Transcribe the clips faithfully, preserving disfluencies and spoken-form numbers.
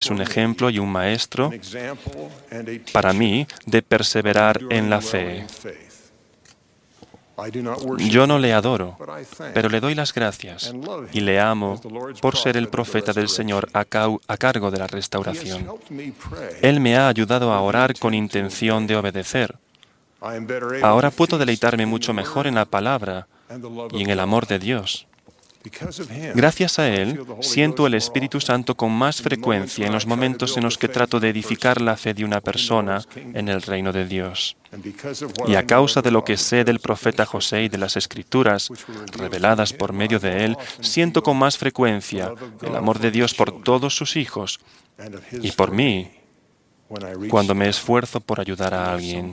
es un ejemplo y un maestro para mí de perseverar en la fe. Yo no le adoro, pero le doy las gracias y le amo por ser el profeta del Señor a, a cargo de la restauración. Él me ha ayudado a orar con intención de obedecer. Ahora puedo deleitarme mucho mejor en la palabra y en el amor de Dios. Gracias a Él, siento el Espíritu Santo con más frecuencia en los momentos en los que trato de edificar la fe de una persona en el reino de Dios. Y a causa de lo que sé del profeta José y de las Escrituras reveladas por medio de él, siento con más frecuencia el amor de Dios por todos sus hijos y por mí cuando me esfuerzo por ayudar a alguien.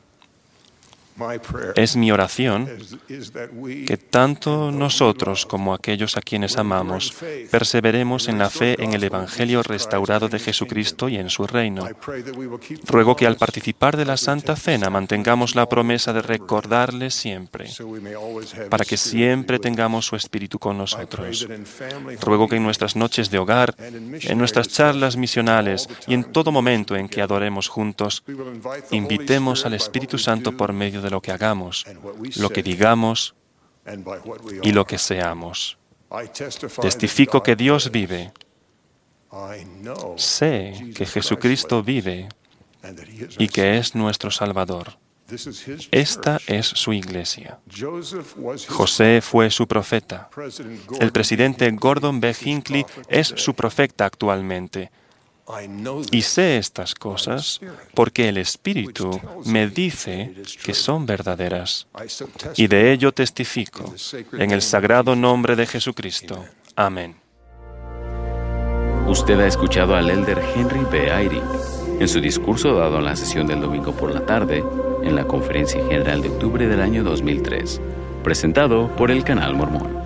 Es mi oración que tanto nosotros como aquellos a quienes amamos perseveremos en la fe en el Evangelio restaurado de Jesucristo y en su reino. Ruego que al participar de la Santa Cena mantengamos la promesa de recordarle siempre, para que siempre tengamos su Espíritu con nosotros. Ruego que en nuestras noches de hogar, en nuestras charlas misionales y en todo momento en que adoremos juntos, invitemos al Espíritu Santo por medio de de lo que hagamos, lo que digamos y lo que seamos. Testifico que Dios vive. Sé que Jesucristo vive y que es nuestro Salvador. Esta es su iglesia. José fue su profeta. El presidente Gordon B. Hinckley es su profeta actualmente. Y sé estas cosas porque el Espíritu me dice que son verdaderas. Y de ello testifico en el sagrado nombre de Jesucristo. Amén. Usted ha escuchado al elder Henry B. Eyring en su discurso dado en la sesión del domingo por la tarde en la Conferencia General de octubre del año dos mil tres, presentado por el Canal Mormón.